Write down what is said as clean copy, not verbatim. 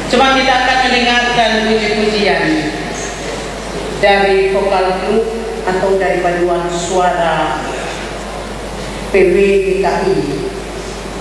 Cuma kita akan mendengarkan puji-pujian dari vokal grup atau dari paduan suara PW DKI.